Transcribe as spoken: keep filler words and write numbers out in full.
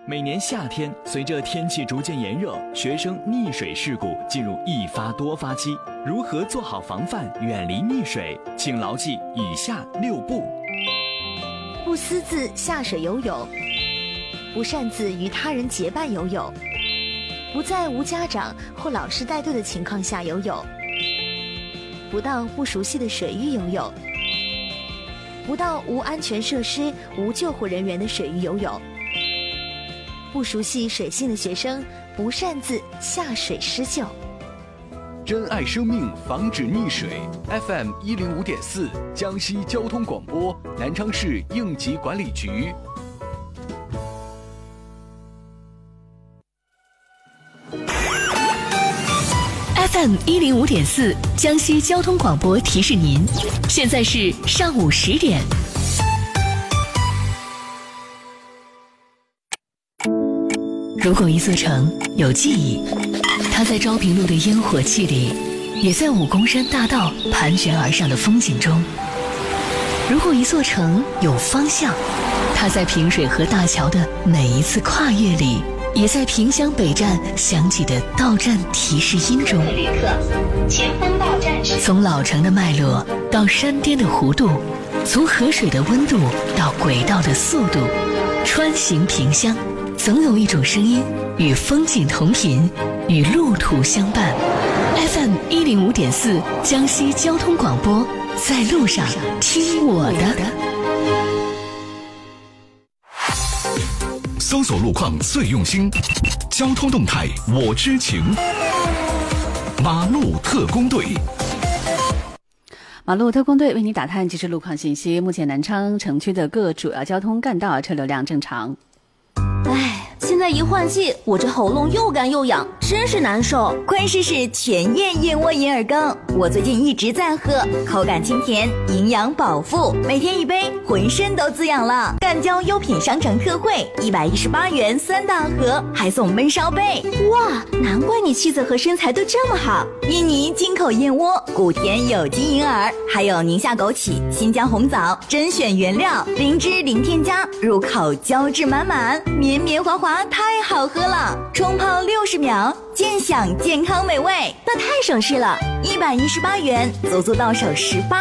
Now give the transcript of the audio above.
每年夏天，随着天气逐渐炎热，学生溺水事故进入一发多发期。如何做好防范，远离溺水？请牢记以下六不： 不私自下水游泳，不擅自与他人结伴游泳，不在无家长或老师带队的情况下游泳，不到不熟悉的水域游泳，不到无安全设施、无救护人员的水域游泳。不熟悉水性的学生不擅自下水施救。 珍爱生命，防止溺水。F M 一零五点四，江西交通广播，南昌市应急管理局。 F M 一零五点四，江西交通广播提示您，现在是上午十点。如果一座城有记忆，它在昭平路的烟火气里，也在武功山大道盘旋而上的风景中；如果一座城有方向，它在平水河大桥的每一次跨越里，也在萍乡北站响起的到站提示音中。旅客，前方到站是。从老城的脉络到山巅的弧度，从河水的温度到轨道的速度，穿行萍乡。总有一种声音与风景同频，与路途相伴。F M 一零五点四，江西交通广播，在路上听我的。 搜索路况最用心，交通动态我知情。马路特工队。 马路特工队为你打探即时路况信息。目前南昌城区的各主要交通干道车流量正常。 唉，现在一换季，我这喉咙又干又痒，真是难受。 快试试全燕燕窝银耳羹，我最近一直在喝，口感清甜，营养饱腹，每天一杯，浑身都滋养了。赣交优品商城特惠，一百一十八元三大盒，还送焖烧杯。 哇，难怪你气色和身材都这么好。 印尼金口燕窝，古田有机银耳，还有宁夏枸杞、新疆红枣，甄选原料，零脂零添加，入口胶质满满，绵绵滑滑，太好喝了。冲泡六十秒，健享健康美味， 那太省事了。 一百一十八元，足足到手十八。